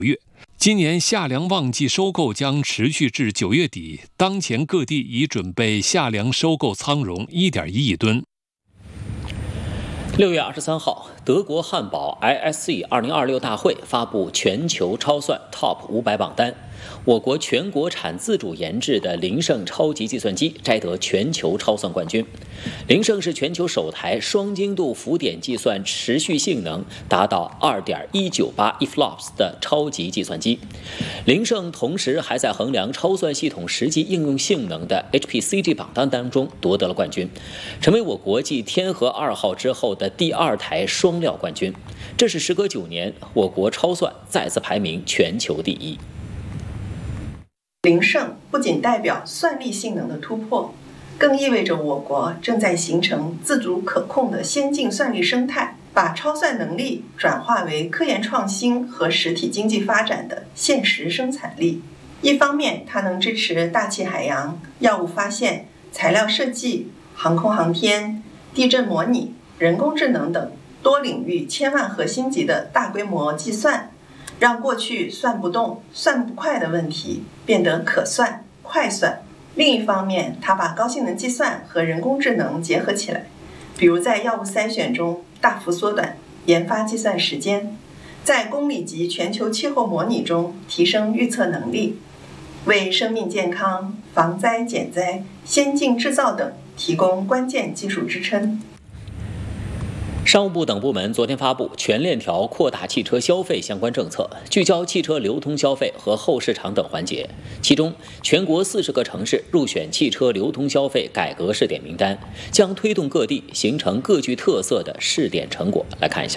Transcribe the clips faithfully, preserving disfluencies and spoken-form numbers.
月。今年夏粮旺季收购将持续至九月底，当前各地已准备夏粮收购仓容 一点一亿吨。 六月二十三号，德国汉堡 I S C 二零二六大会发布全球超算 Top 五百榜单，我国全国产自主研制的凌盛超级计算机摘得全球超算冠军。凌盛是全球首台双精度浮点计算持续性能达到 二点一九八 E F L O P S 的超级计算机。凌盛同时还在衡量超算系统实际应用性能的 H P C G 榜单当中夺得了冠军，成为我国继天河二号之后的第二台双料冠军。这是时隔九年，我国超算再次排名全球第一。 凌盛不仅代表算力性能的突破，更意味着我国正在形成自主可控的先进算力生态，把超算能力转化为科研创新和实体经济发展的现实生产力。一方面，它能支持大气海洋、药物发现、材料设计、航空航天、地震模拟、人工智能等多领域千万核心级的大规模计算，让过去算不动、算不快的问题变得可算、快算。另一方面，它把高性能计算和人工智能结合起来，比如在药物筛选中大幅缩短研发计算时间，在公里级全球气候模拟中提升预测能力，为生命健康、防灾减灾、先进制造等提供关键技术支撑。 商务部等部门昨天发布全链条扩大汽车消费相关政策，聚焦汽车流通消费和后市场等环节。其中，全国四十个城市入选汽车流通消费改革试点名单，将推动各地形成各具特色的试点成果。来看一下。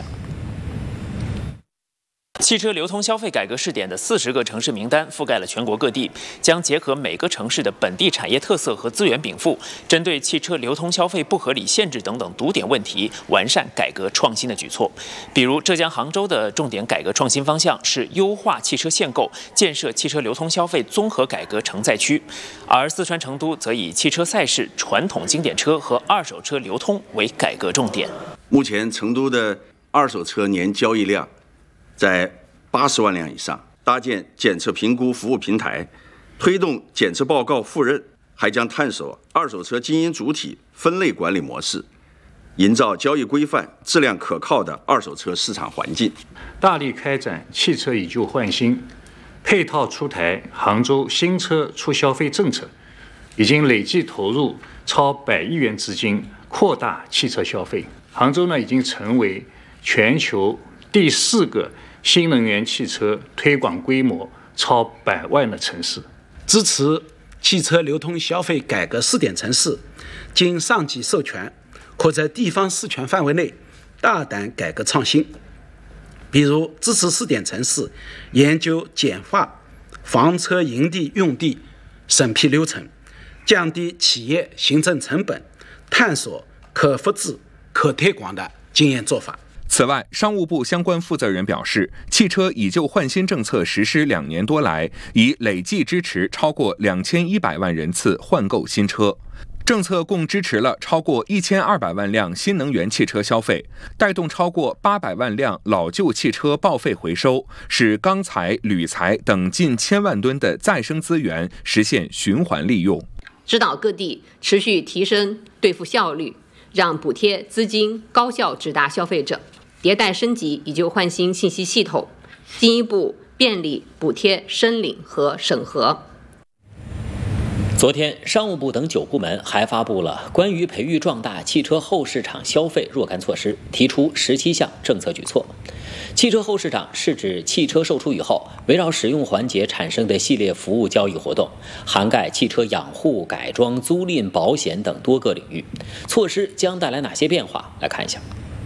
汽车流通消费改革试点的四十个城市名单覆盖了全国各地，将结合每个城市的本地产业特色和资源禀赋，针对汽车流通消费不合理限制等等堵点问题，完善改革创新的举措。比如，浙江杭州的重点改革创新方向是优化汽车限购，建设汽车流通消费综合改革承载区；而四川成都则以汽车赛事、传统经典车和二手车流通为改革重点。 目前，成都的二手车年交易量在八十万辆以上，搭建检测评估服务平台，推动检测报告互认，还将探索二手车经营主体分类管理模式，营造交易规范、质量可靠的二手车市场环境。 大力开展汽车以旧换新，配套出台杭州新车促消费政策，已经累计投入超百亿元资金，扩大汽车消费。杭州呢，已经成为全球第四个新能源汽车推广规模超百万的城市。 支持汽车流通消费改革试点城市，经上级授权，可在地方事权范围内大胆改革创新。比如支持试点城市研究简化房车营地用地审批流程，降低企业行政成本，探索可复制、可推广的经验做法。 此外，商务部相关负责人表示，汽车以旧换新政策实施两年多来，已累计支持超过两千一百万人次换购新车。政策共支持了超过一千二百万辆新能源汽车消费，带动超过八百万辆老旧汽车报废回收，使钢材、铝材等近千万吨的再生资源实现循环利用。 指导各地持续提升兑付效率，让补贴资金高效直达消费者，迭代升级以旧换新信息系统，进一步便利补贴申领和审核。 昨天，商务部等九部门还发布了关于培育壮大汽车后市场消费若干措施，提出十七项政策举措。汽车后市场是指汽车售出以后，围绕使用环节产生的系列服务交易活动，涵盖汽车养护、改装、租赁、保险等多个领域。措施将带来哪些变化？来看一下。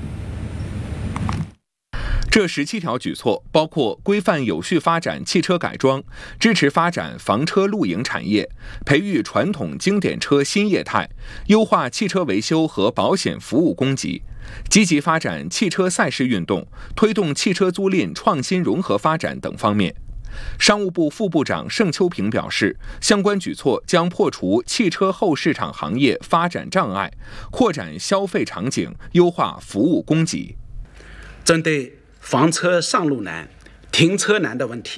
这十七条举措包括规范有序发展汽车改装，支持发展房车露营产业，培育传统经典车新业态，优化汽车维修和保险服务供给，积极发展汽车赛事运动，推动汽车租赁创新融合发展等方面。商务部副部长盛秋平表示，相关举措将破除汽车后市场行业发展障碍，扩展消费场景，优化服务供给。 针对房车上路难、 停车难的问题。